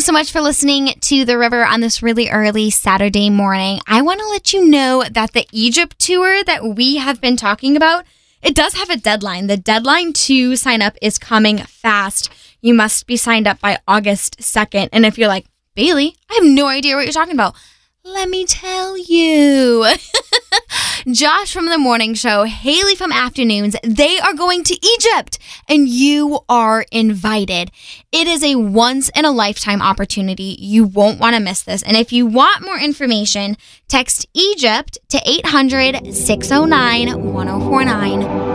so much for listening to The River on this really early Saturday morning. I want to let you know that the Egypt tour that we have been talking about, it does have a deadline. The deadline to sign up is coming fast. You must be signed up by August 2nd. And if you're like, Bailey, I have no idea what you're talking about, let me tell you. Josh from the morning show, Haley from afternoons, they are going to Egypt and you are invited. It is a once-in-a-lifetime opportunity. You won't want to miss this. And if you want more information, text Egypt to 800-609-1049.